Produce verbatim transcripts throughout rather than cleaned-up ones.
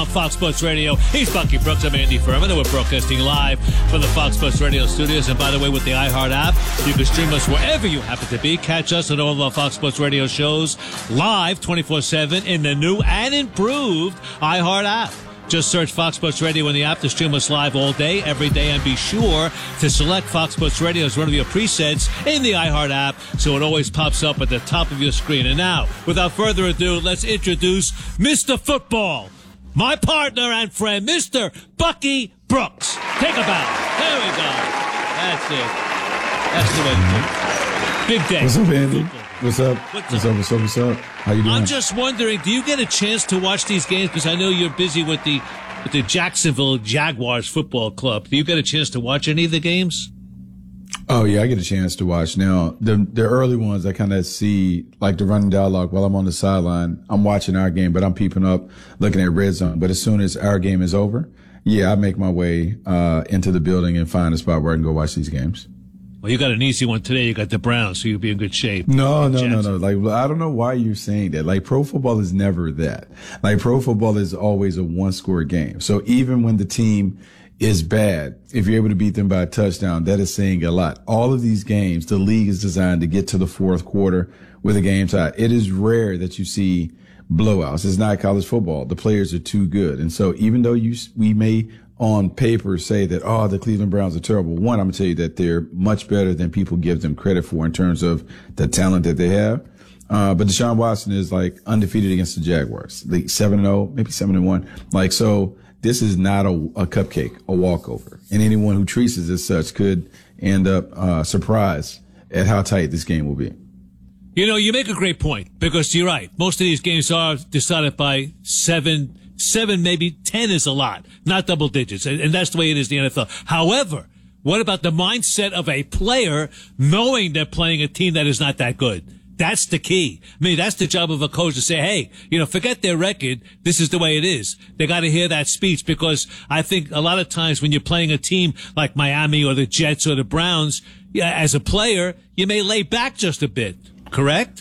on Fox Sports Radio. He's Bucky Brooks. I'm Andy Furman, and we're broadcasting live from the Fox Sports Radio studios. And by the way, with the iHeart app, you can stream us wherever you happen to be. Catch us on all of our Fox Sports Radio shows live twenty-four seven in the new and improved iHeart app. Just search Fox Sports Radio in the app to stream us live all day, every day, and be sure to select Fox Sports Radio as one of your presets in the iHeart app so it always pops up at the top of your screen. And now, without further ado, let's introduce Mister Football, my partner and friend, Mister Bucky Brooks. Take a bow. There we go. That's it. That's the way to do it. Big day. What's up, Andy? Football. What's up? What's, what's up? up? What's up? What's up? How you doing? I'm just wondering, do you get a chance to watch these games? Because I know you're busy with the with the Jacksonville Jaguars football club. Do you get a chance to watch any of the games? Oh, yeah, I get a chance to watch. Now, the the early ones I kind of see, like the running dialogue while I'm on the sideline. I'm watching our game, but I'm peeping up, looking at Red Zone. But as soon as our game is over, yeah, I make my way uh into the building and find a spot where I can go watch these games. Well, you got an easy one today. You got the Browns, so you'll be in good shape. No, no, no, no. Like, I don't know why you're saying that. Like, pro football is never that. Like, pro football is always a one-score game. So even when the team is bad, if you're able to beat them by a touchdown, that is saying a lot. All of these games, the league is designed to get to the fourth quarter with a game tie. It is rare that you see blowouts. It's not college football. The players are too good. And so even though you, we may on paper say that, oh, the Cleveland Browns are terrible. One, I'm going to tell you that they're much better than people give them credit for in terms of the talent that they have. Uh, but Deshaun Watson is like undefeated against the Jaguars, like seven and oh, maybe seven and one. Like, so this is not a, a cupcake, a walkover. And anyone who treats it as such could end up, uh, surprised at how tight this game will be. You know, you make a great point because you're right. Most of these games are decided by seven Seven, maybe ten is a lot, not double digits. And, and that's the way it is in the N F L. However, what about the mindset of a player knowing they're playing a team that is not that good? That's the key. I mean, that's the job of a coach to say, hey, you know, forget their record. This is the way it is. They got to hear that speech because I think a lot of times when you're playing a team like Miami or the Jets or the Browns, yeah, as a player, you may lay back just a bit. Correct?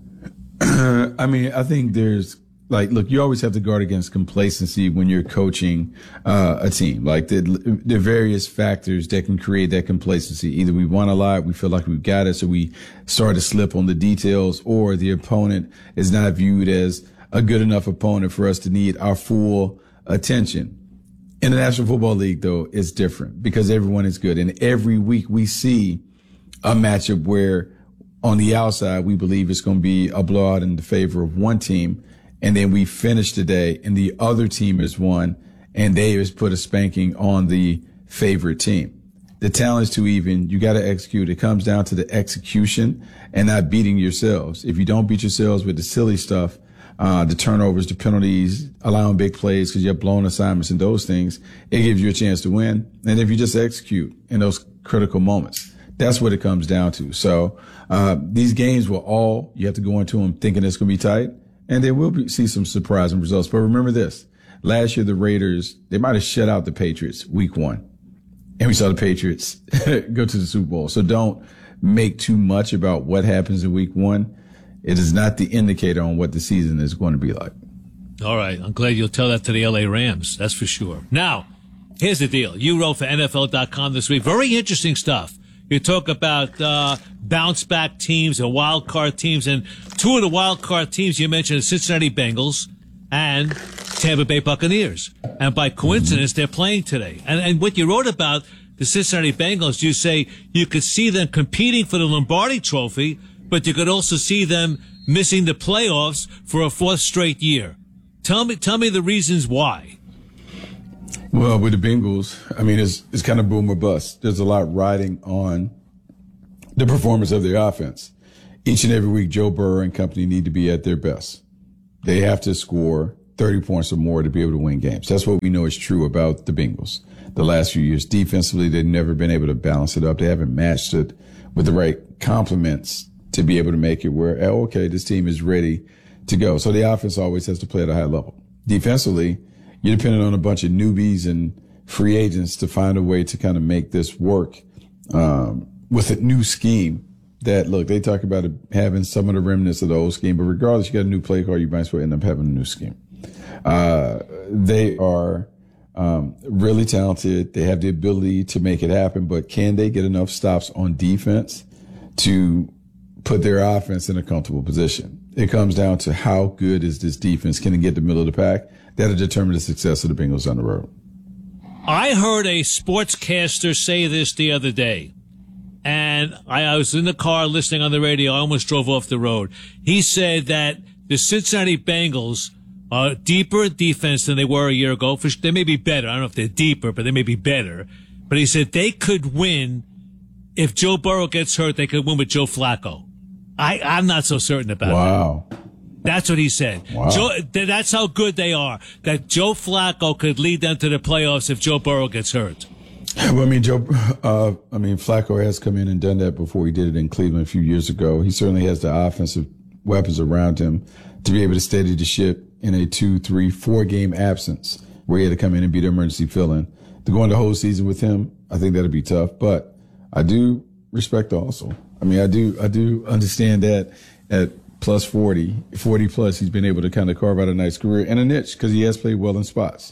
I mean, I think there's, Like, look, you always have to guard against complacency when you're coaching uh, a team. Like, the, the various factors that can create that complacency. Either we won a lot, we feel like we've got it, so we start to slip on the details, or the opponent is not viewed as a good enough opponent for us to need our full attention. In the National Football League, though, it's different because everyone is good. And every week we see a matchup where on the outside we believe it's going to be a blowout in the favor of one team. And then we finish today and the other team has won and they has put a spanking on the favorite team. The talent's too even. You got to execute. It comes down to the execution and not beating yourselves. If you don't beat yourselves with the silly stuff, uh, the turnovers, the penalties, allowing big plays because you have blown assignments and those things, it gives you a chance to win. And if you just execute in those critical moments, that's what it comes down to. So, uh, these games will all, you have to go into them thinking it's going to be tight. And there will be, see some surprising results. But remember this. Last year, the Raiders, they might have shut out the Patriots week one. And we saw the Patriots go to the Super Bowl. So don't make too much about what happens in week one. It is not the indicator on what the season is going to be like. All right. I'm glad you'll tell that to the L A Rams. That's for sure. Now, here's the deal. You wrote for N F L dot com this week. Very interesting stuff. You talk about uh bounce back teams and wild card teams, and two of the wild card teams you mentioned are Cincinnati Bengals and Tampa Bay Buccaneers. And by coincidence, they're playing today. And and what you wrote about the Cincinnati Bengals, you say you could see them competing for the Lombardi Trophy, but you could also see them missing the playoffs for a fourth straight year. Tell me, tell me the reasons why. Well, with the Bengals, I mean, it's, it's kind of boom or bust. There's a lot riding on the performance of their offense. Each and every week, Joe Burrow and company need to be at their best. They have to score thirty points or more to be able to win games. That's what we know is true about the Bengals. The last few years, defensively, they've never been able to balance it up. They haven't matched it with the right complements to be able to make it where, oh, okay, this team is ready to go. So the offense always has to play at a high level. Defensively, you're dependent on a bunch of newbies and free agents to find a way to kind of make this work um, with a new scheme that, look, they talk about it having some of the remnants of the old scheme, but regardless, you got a new play card, you might as well end up having a new scheme. Uh, they are um, really talented. They have the ability to make it happen, but can they get enough stops on defense to put their offense in a comfortable position? It comes down to how good is this defense? Can it get the middle of the pack? That'll determine the success of the Bengals on the road. I heard a sportscaster say this the other day, and I, I was in the car listening on the radio. I almost drove off the road. He said that the Cincinnati Bengals are deeper at defense than they were a year ago. For, they may be better. I don't know if they're deeper, but they may be better. But he said they could win if Joe Burrow gets hurt. They could win with Joe Flacco. I, I'm not so certain about wow. that. Wow. That's what he said. Wow. Joe, that's how good they are. That Joe Flacco could lead them to the playoffs if Joe Burrow gets hurt. Well, I mean, Joe. Uh, I mean, Flacco has come in and done that before. He did it in Cleveland a few years ago. He certainly has the offensive weapons around him to be able to steady the ship in a two, three, four game absence where he had to come in and be the emergency fill-in. To go into the whole season with him, I think that'd be tough. But I do respect also. I mean, I do, I do understand that at plus forty, forty plus, he's been able to kind of carve out a nice career and a niche because he has played well in spots.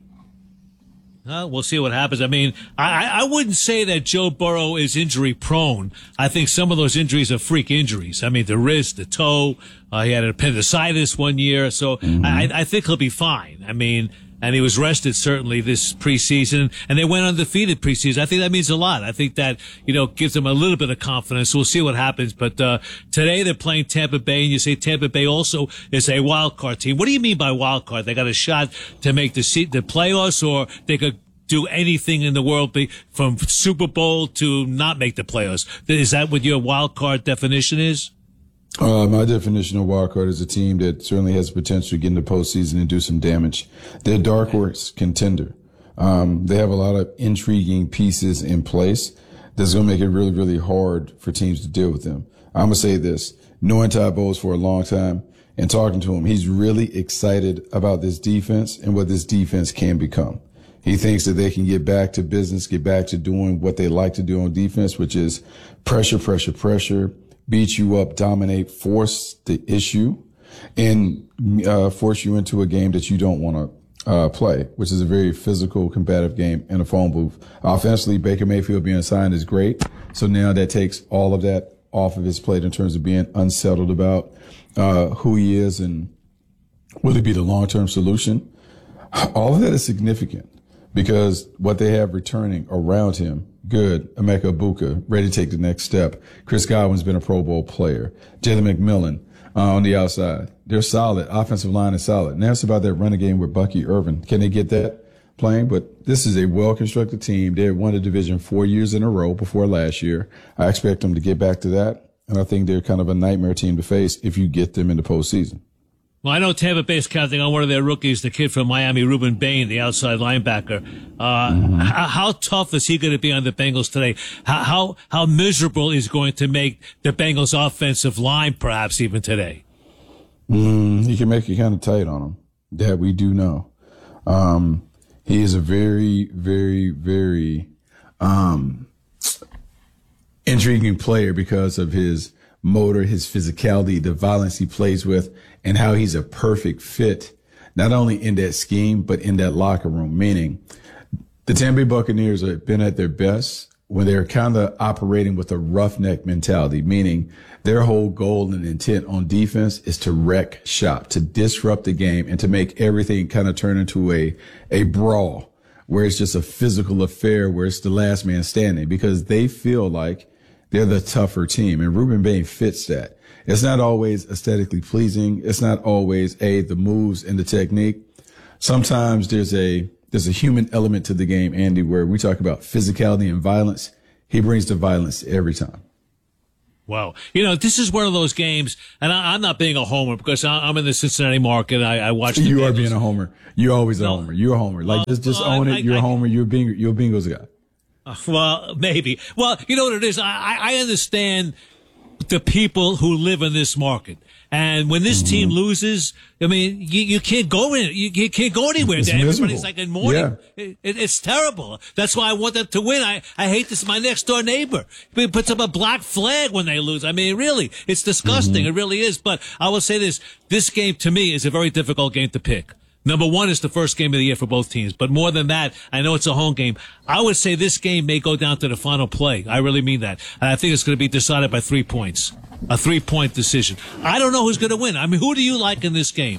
Uh, we'll see what happens. I mean, I, I wouldn't say that Joe Burrow is injury prone. I think some of those injuries are freak injuries. I mean, the wrist, the toe, uh, he had an appendicitis one year. So mm-hmm. I, I think he'll be fine. I mean, and he was rested certainly this preseason, and they went undefeated preseason. I think that means a lot. I think that, you know, gives them a little bit of confidence. We'll see what happens. But, uh, today they're playing Tampa Bay, and you say Tampa Bay also is a wild card team. What do you mean by wild card? They got a shot to make the seat, the playoffs, or they could do anything in the world be, from Super Bowl to not make the playoffs? Is that what your wild card definition is? Uh, my definition of wild card is a team that certainly has the potential to get in the postseason and do some damage. They're a dark horse contender. Um, they have a lot of intriguing pieces in place that's going to make it really, really hard for teams to deal with them. I'm going to say this, knowing Todd Bowles for a long time and talking to him, he's really excited about this defense and what this defense can become. He thinks that they can get back to business, get back to doing what they like to do on defense, which is pressure, pressure, pressure, beat you up, dominate, force the issue, and uh, force you into a game that you don't want to uh, play, which is a very physical, combative game in a phone booth. Offensively, Baker Mayfield being assigned is great. So now that takes all of that off of his plate in terms of being unsettled about uh, who he is and will he be the long-term solution. All of that is significant because what they have returning around him, good. Emeka Egbuka, ready to take the next step. Chris Godwin's been a Pro Bowl player. Jalen McMillan uh, on the outside. They're solid. Offensive line is solid. Now it's about that running game with Bucky Irvin. Can they get that playing? But this is a well-constructed team. They won the division four years in a row before last year. I expect them to get back to that. And I think they're kind of a nightmare team to face if you get them in the postseason. Well, I know Tampa Bay's counting on one of their rookies, the kid from Miami, Ruben Bain, the outside linebacker. Uh, mm-hmm. how, how tough is he going to be on the Bengals today? How, how, how miserable is going to make the Bengals offensive line, perhaps even today? Mm, he can make it kind of tight on them. That we do know. Um, he is a very, very, very, um, intriguing player because of his motor, his physicality, the violence he plays with, and how he's a perfect fit, not only in that scheme, but in that locker room. Meaning the Tampa Bay Buccaneers have been at their best when they're kind of operating with a roughneck mentality, meaning their whole goal and intent on defense is to wreck shop, to disrupt the game, and to make everything kind of turn into a, a brawl where it's just a physical affair where it's the last man standing because they feel like they're the tougher team. And Ruben Bain fits that. It's not always aesthetically pleasing. It's not always a, the moves and the technique. Sometimes there's a, there's a human element to the game, Andy, where we talk about physicality and violence. He brings the violence every time. Wow. You know, this is one of those games, and I, I'm not being a homer because I, I'm in the Cincinnati market. I, I watch the You Bengals. are being a homer. You're always a No. homer. You're a homer. Like, Well, just, just well, own I- it. You're I- a homer. You're a bingo, you're a bingos guy. Uh, Well, maybe. Well, you know what it is? I, I understand the people who live in this market. And when this mm-hmm. team loses, I mean, you, you can't go in, you, you can't go anywhere. It's Everybody's miserable. like in mourning. Yeah. It, it, it's terrible. That's why I want them to win. I, I hate this. My next door neighbor he puts up a black flag when they lose. I mean, really, it's disgusting. Mm-hmm. It really is. But I will say this, this game to me is a very difficult game to pick. Number one is the first game of the year for both teams. But more than that, I know it's a home game. I would say this game may go down to the final play. I really mean that. And I think it's going to be decided by three points. A three-point decision. I don't know who's going to win. I mean, who do you like in this game?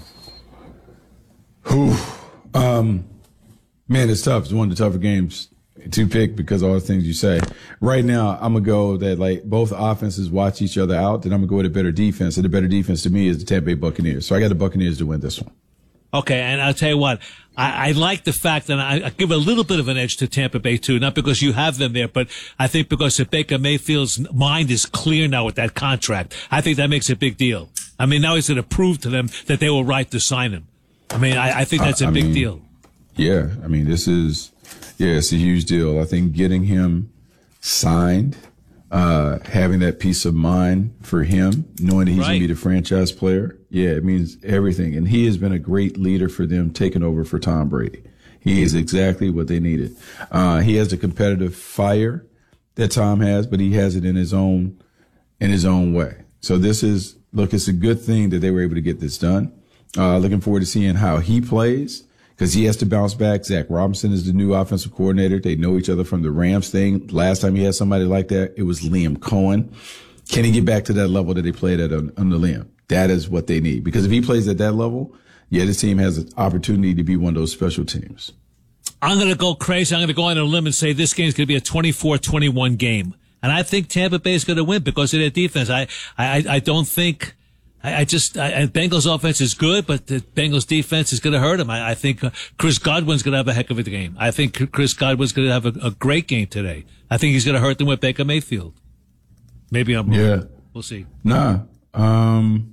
Who? Um, man, it's tough. It's one of the tougher games to pick because of all the things you say. Right now, I'm going to go that, like, both offenses watch each other out. Then I'm going to go with a better defense. And the better defense to me is the Tampa Bay Buccaneers. So I got the Buccaneers to win this one. Okay, and I'll tell you what, I, I like the fact that I, I give a little bit of an edge to Tampa Bay, too, not because you have them there, but I think because if Baker Mayfield's mind is clear now with that contract, I think that makes a big deal. I mean, now he's going to prove to them that they were right to sign him. I mean, I, I think that's a I, I big mean, deal. Yeah, I mean, this is, yeah, it's a huge deal. I think getting him signed, uh, having that peace of mind for him, knowing that he's right. going to be the franchise player, yeah, it means everything. And he has been a great leader for them, taking over for Tom Brady. He is exactly what they needed. Uh, he has the competitive fire that Tom has, but he has it in his own, in his own way. So this is, look, it's a good thing that they were able to get this done. Uh, looking forward to seeing how he plays because he has to bounce back. Zach Robinson is the new offensive coordinator. They know each other from the Rams thing. Last time he had somebody like that, it was Liam Cohen. Can he get back to that level that they played at under Liam? That is what they need. Because if he plays at that level, yeah, this team has an opportunity to be one of those special teams. I'm going to go crazy. I'm going to go on a limb and say this game is going to be a twenty-four twenty-one game. And I think Tampa Bay is going to win because of their defense. I, I, I don't think, I, I just, I, Bengals offense is good, but the Bengals defense is going to hurt them. I, I think uh, Chris Godwin's going to have a heck of a game. I think Chris Godwin's going to have a, a great game today. I think he's going to hurt them with Baker Mayfield. Maybe I'm wrong. Yeah. We'll see. Nah. Um,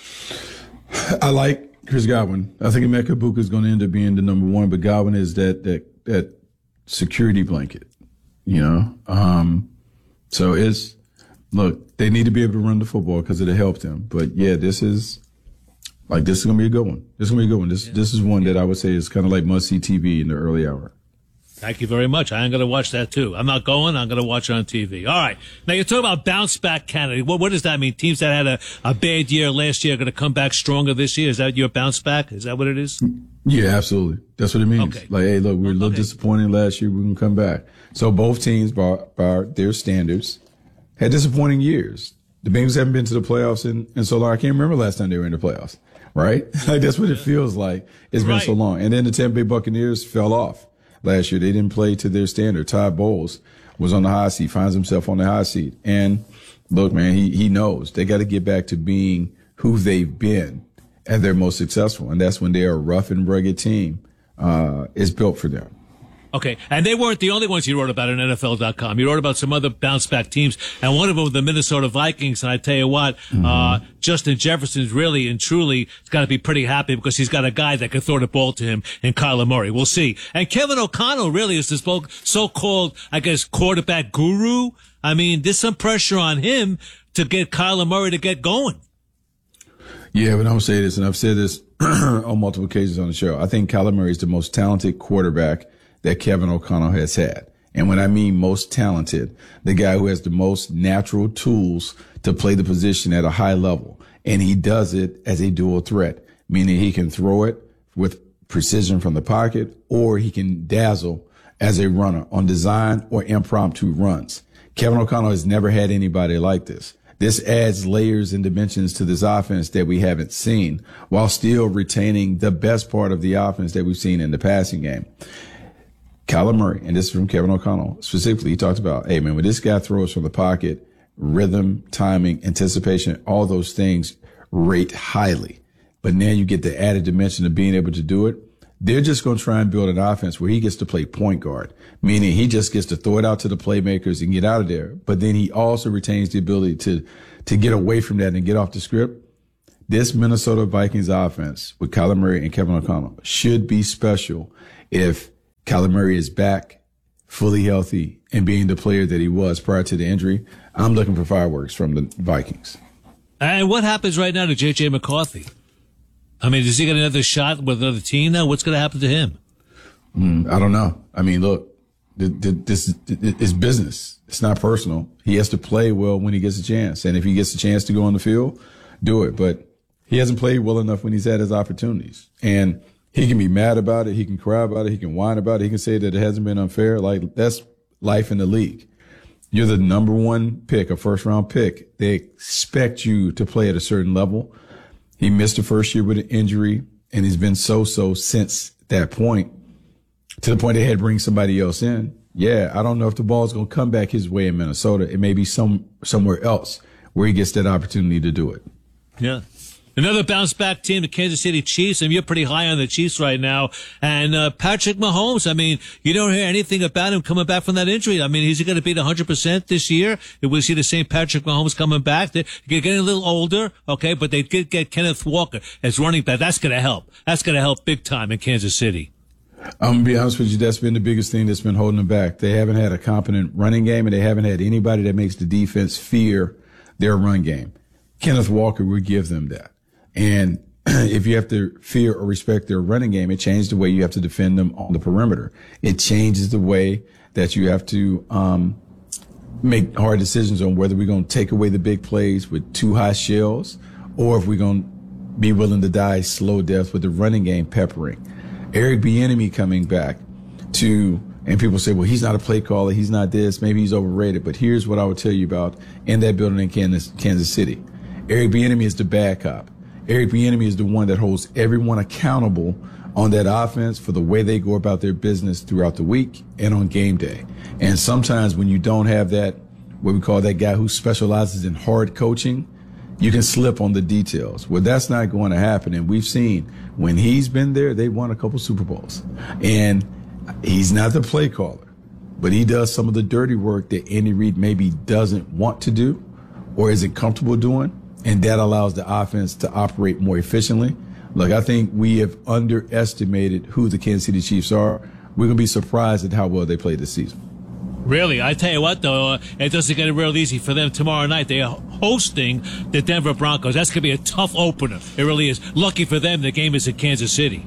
I like Chris Godwin. I think Emeka Buka is going to end up being the number one, but Godwin is that, that, that security blanket, you know? Um, so it's, look, they need to be able to run the football because it'll help them. But yeah, this is, like, this is going to be a good one. This is going to be a good one. This, yeah. this is one that I would say is kind of like must-see T V in the early hour. Thank you very much. I am going to watch that too. I'm not going. I'm going to watch it on T V. All right. Now you're talking about bounce back Canada. What, what does that mean? Teams that had a, a bad year last year are going to come back stronger this year. Is that your bounce back? Is that what it is? Yeah, absolutely. That's what it means. Okay. Like, hey, look, we were a little okay. disappointed last year. We're going to come back. So both teams, by, by their standards, had disappointing years. The Bengals haven't been to the playoffs in, in so long. I can't remember last time they were in the playoffs. Right? Like that's what it feels like. It's been right. so long. And then the Tampa Bay Buccaneers fell off. Last year, they didn't play to their standard. Todd Bowles was on the hot seat, finds himself on the hot seat. And look, man, he, he knows they got to get back to being who they've been at their most successful. And that's when they're a rough and rugged team, uh, is built for them. Okay. And they weren't the only ones you wrote about in N F L dot com. You wrote about some other bounce back teams, and one of them, the Minnesota Vikings. And I tell you what, mm-hmm. uh, Justin Jefferson's really and truly got to be pretty happy because he's got a guy that can throw the ball to him in Kyler Murray. We'll see. And Kevin O'Connell really is this so-called, I guess, quarterback guru. I mean, there's some pressure on him to get Kyler Murray to get going. Yeah, but I'm going to say this, and I've said this on multiple occasions on the show. I think Kyler Murray is the most talented quarterback that Kevin O'Connell has had. And when I mean most talented, the guy who has the most natural tools to play the position at a high level. And he does it as a dual threat, meaning he can throw it with precision from the pocket, or he can dazzle as a runner on design or impromptu runs. Kevin O'Connell has never had anybody like this. This adds layers and dimensions to this offense that we haven't seen while still retaining the best part of the offense that we've seen in the passing game. Kyler Murray, and this is from Kevin O'Connell specifically, he talked about, hey, man, when this guy throws from the pocket, rhythm, timing, anticipation, all those things rate highly. But now you get the added dimension of being able to do it. They're just going to try and build an offense where he gets to play point guard, meaning he just gets to throw it out to the playmakers and get out of there. But then he also retains the ability to, to get away from that and get off the script. This Minnesota Vikings offense with Kyler Murray and Kevin O'Connell should be special if Kyler Murray is back, fully healthy, and being the player that he was prior to the injury. I'm looking for fireworks from the Vikings. And what happens right now to J J McCarthy? I mean, does he get another shot with another team now? What's going to happen to him? Mm, I don't know. I mean, look, this is business. It's not personal. He has to play well when he gets a chance. And if he gets a chance to go on the field, do it. But he hasn't played well enough when he's had his opportunities. And He can be mad about it. He can cry about it. He can whine about it. He can say that it hasn't been unfair. Like, that's life in the league. You're the number one pick, a first round pick. They expect you to play at a certain level. He missed the first year with an injury, and he's been so-so since that point, to the point they had to bring somebody else in. Yeah, I don't know if the ball's going to come back his way in Minnesota. It may be some somewhere else where he gets that opportunity to do it. Yeah. Another bounce-back team, the Kansas City Chiefs. I mean, you're pretty high on the Chiefs right now. And uh, Patrick Mahomes, I mean, you don't hear anything about him coming back from that injury. I mean, is he going to be one hundred percent this year? Will we see the same Patrick Mahomes coming back? They're getting a little older, okay, but they did get Kenneth Walker as running back. That's going to help. That's going to help big time in Kansas City. I'm going to be honest with you, that's been the biggest thing that's been holding them back. They haven't had a competent running game, and they haven't had anybody that makes the defense fear their run game. Kenneth Walker would give them that. And if you have to fear or respect their running game, it changes the way you have to defend them on the perimeter. It changes the way that you have to um make hard decisions on whether we're going to take away the big plays with two high shells, or if we're going to be willing to die slow death with the running game peppering. Eric Bieniemy coming back to, and people say, well, he's not a play caller, he's not this, maybe he's overrated. But here's what I would tell you about in that building in Kansas, Kansas City. Eric Bieniemy is the bad cop. Eric Bieniemy is the one that holds everyone accountable on that offense for the way they go about their business throughout the week and on game day. And sometimes when you don't have that, what we call that guy who specializes in hard coaching, you can slip on the details. Well, that's not going to happen. And we've seen when he's been there, they won a couple Super Bowls. And he's not the play caller, but he does some of the dirty work that Andy Reid maybe doesn't want to do or isn't comfortable doing. And that allows the offense to operate more efficiently. Look, I think we have underestimated who the Kansas City Chiefs are. We're going to be surprised at how well they played this season. Really? I tell you what, though, uh, it doesn't get it real easy for them tomorrow night. They are hosting the Denver Broncos. That's going to be a tough opener. It really is. Lucky for them, the game is in Kansas City.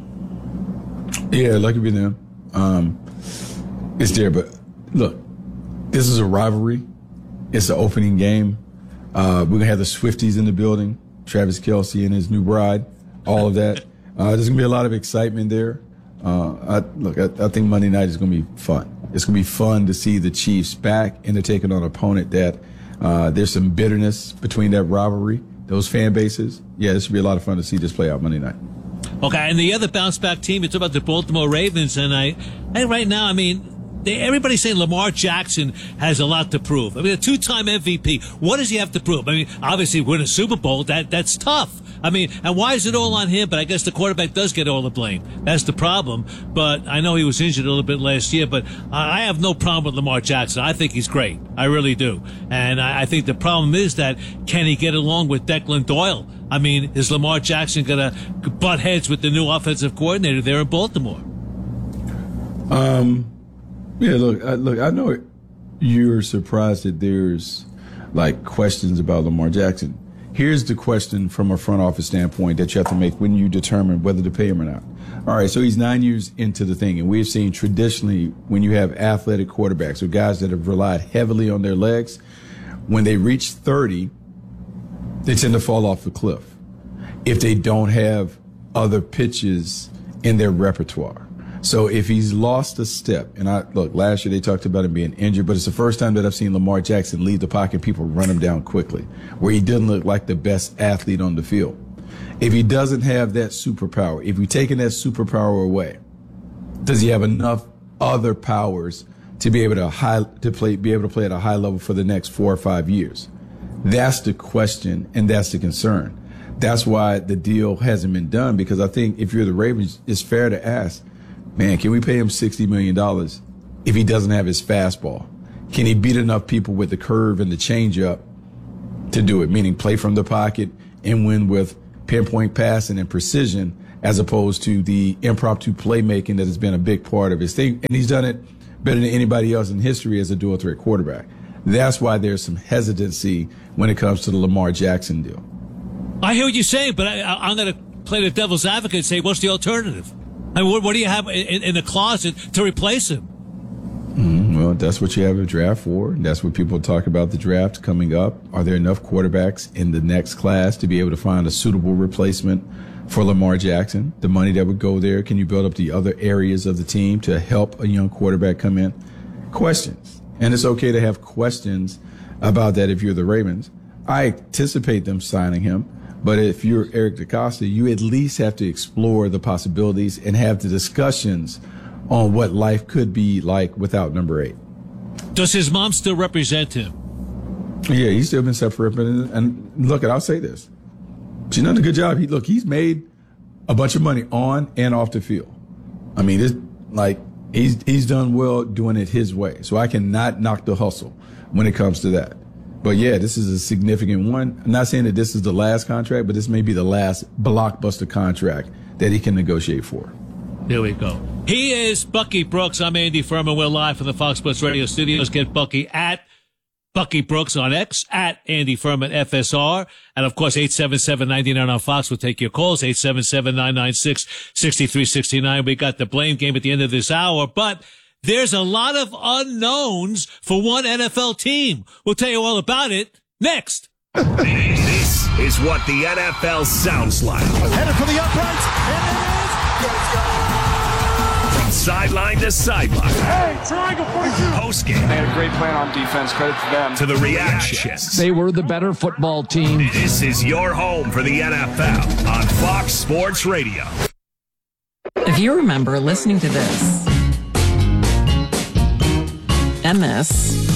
Yeah, lucky for them. Um, it's there, but look, this is a rivalry. It's the opening game. Uh, we're going to have the Swifties in the building, Travis Kelce and his new bride, all of that. Uh, there's going to be a lot of excitement there. Uh, I, look, I, I think Monday night is going to be fun. It's going to be fun to see the Chiefs back, and they're taking on an opponent that uh, there's some bitterness between that rivalry, those fan bases. Yeah, this should be a lot of fun to see this play out Monday night. Okay, and the other bounce-back team, it's about the Baltimore Ravens, and I, I right now, I mean, They, everybody's saying Lamar Jackson has a lot to prove. I mean, a two-time M V P. What does he have to prove? I mean, obviously, win a Super Bowl, that that's tough. I mean, and why is it all on him? But I guess the quarterback does get all the blame. That's the problem. But I know he was injured a little bit last year, but I have no problem with Lamar Jackson. I think he's great. I really do. And I, I think the problem is that can he get along with Declan Doyle? I mean, is Lamar Jackson going to butt heads with the new offensive coordinator there in Baltimore? Um... Yeah, look, I, look, I know you're surprised that there's like questions about Lamar Jackson. Here's the question from a front office standpoint that you have to make when you determine whether to pay him or not. All right, so he's nine years into the thing, and we've seen traditionally when you have athletic quarterbacks or guys that have relied heavily on their legs, when they reach thirty, they tend to fall off the cliff if they don't have other pitches in their repertoire. So if he's lost a step, and I look, last year they talked about him being injured, but it's the first time that I've seen Lamar Jackson leave the pocket and people run him down quickly, where he didn't look like the best athlete on the field. If he doesn't have that superpower, if we're taking that superpower away, does he have enough other powers to be able to high to play, be able to play at a high level for the next four or five years? That's the question, and that's the concern. That's why the deal hasn't been done, because I think if you're the Ravens, it's fair to ask, man, can we pay him sixty million dollars if he doesn't have his fastball? Can he beat enough people with the curve and the changeup to do it, meaning play from the pocket and win with pinpoint passing and precision, as opposed to the impromptu playmaking that has been a big part of his thing? And he's done it better than anybody else in history as a dual threat quarterback. That's why there's some hesitancy when it comes to the Lamar Jackson deal. I hear what you're saying, but I, I'm going to play the devil's advocate and say, what's the alternative? I mean, what, what do you have in, in the closet to replace him? Mm, know, that's what you have a draft for. And that's what people talk about the draft coming up. Are there enough quarterbacks in the next class to be able to find a suitable replacement for Lamar Jackson? The money that would go there, can you build up the other areas of the team to help a young quarterback come in? Questions. And it's okay to have questions about that if you're the Ravens. I anticipate them signing him. But if you're Eric DeCosta, you at least have to explore the possibilities and have the discussions on what life could be like without number eight. Does his mom still represent him? Yeah, he's still been self-represented. And look, I'll say this. She's done a good job. He, look, he's made a bunch of money on and off the field. I mean, it's like he's he's done well doing it his way. So I cannot knock the hustle when it comes to that. But yeah, this is a significant one. I'm not saying that this is the last contract, but this may be the last blockbuster contract that he can negotiate for. There we go. He is Bucky Brooks. I'm Andy Furman. We're live from the Fox Sports Radio studios. Get Bucky at Bucky Brooks on X, at Andy Furman F S R. And of course, eight seven seven, nine nine on Fox will take your calls. eight seven seven, nine nine six, six three six nine. We got the blame game at the end of this hour, but there's a lot of unknowns for one N F L team. We'll tell you all about it next. This is what the N F L sounds like. Headed for the uprights, and it is. Let's go. From sideline to sideline. Hey, triangle forty-two. Post game. They had a great plan on defense. Credit to them. To the reactions. They were the better football team. This is your home for the N F L on Fox Sports Radio. If you remember listening to this, and this,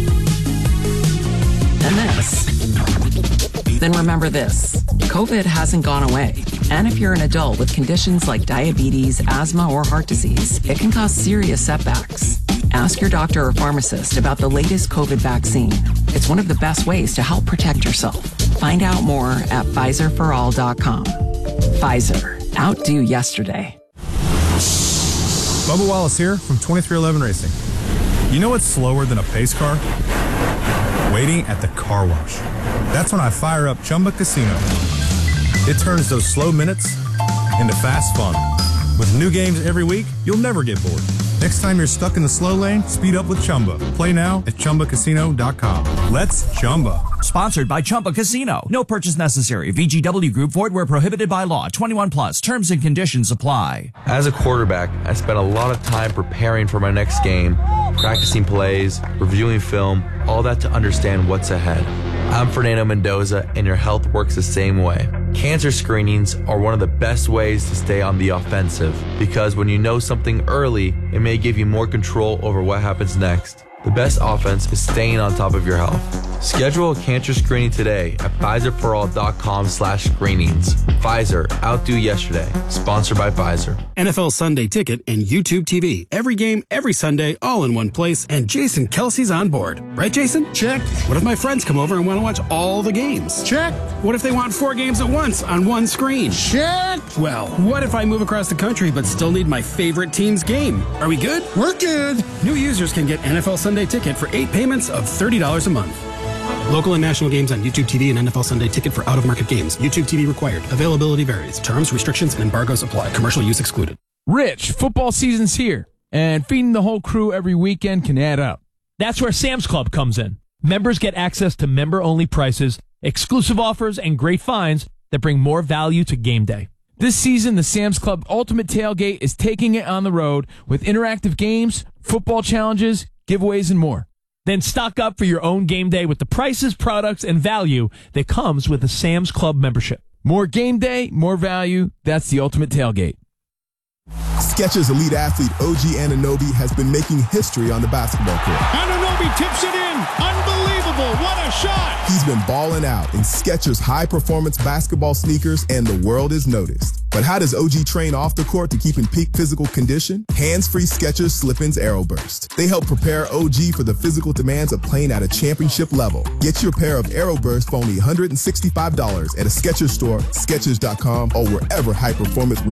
and this, then remember this. COVID hasn't gone away. And if you're an adult with conditions like diabetes, asthma, or heart disease, it can cause serious setbacks. Ask your doctor or pharmacist about the latest COVID vaccine. It's one of the best ways to help protect yourself. Find out more at Pfizer for all dot com. Pfizer. Outdo yesterday. Bubba Wallace here from twenty-three eleven Racing. You know what's slower than a pace car? Waiting at the car wash. That's when I fire up Chumba Casino. It turns those slow minutes into fast fun. With new games every week, you'll never get bored. Next time you're stuck in the slow lane, speed up with Chumba. Play now at Chumba Casino dot com. Let's Chumba. Sponsored by Chumba Casino. No purchase necessary. V G W Group. Void where prohibited by law. twenty-one plus. Terms and conditions apply. As a quarterback, I spent a lot of time preparing for my next game, practicing plays, reviewing film, all that to understand what's ahead. I'm Fernando Mendoza, and your health works the same way. Cancer screenings are one of the best ways to stay on the offensive, because when you know something early, it may give you more control over what happens next. The best offense is staying on top of your health. Schedule a cancer screening today at Pfizer for all dot com slash screenings. Pfizer, outdo yesterday. Sponsored by Pfizer. N F L Sunday Ticket and YouTube T V. Every game, every Sunday, all in one place. And Jason Kelsey's on board. Right, Jason? Check. What if my friends come over and want to watch all the games? Check. What if they want four games at once on one screen? Check. Well, what if I move across the country but still need my favorite team's game? Are we good? We're good. New users can get N F L Sunday Ticket for eight payments of thirty dollars a month. Local and national games on YouTube T V and N F L Sunday Ticket for out-of-market games. YouTube T V required. Availability varies. Terms, restrictions, and embargoes apply. Commercial use excluded. Rich, football season's here, and feeding the whole crew every weekend can add up. That's where Sam's Club comes in. Members get access to member-only prices, exclusive offers, and great finds that bring more value to game day. This season, the Sam's Club Ultimate Tailgate is taking it on the road with interactive games, football challenges, giveaways, and more. Then stock up for your own game day with the prices, products, and value that comes with a Sam's Club membership. More game day, more value. That's the Ultimate Tailgate. Skechers elite athlete O G Anunoby has been making history on the basketball court. Anunoby tips it in. Unbelievable. What a shot. He's been balling out in Skechers high-performance basketball sneakers, and the world is noticed. But how does O G train off the court to keep in peak physical condition? Hands-free Skechers Slip-ins Aeroburst. They help prepare O G for the physical demands of playing at a championship level. Get your pair of Aeroburst for only one hundred sixty-five dollars at a Skechers store, Skechers dot com, or wherever high-performance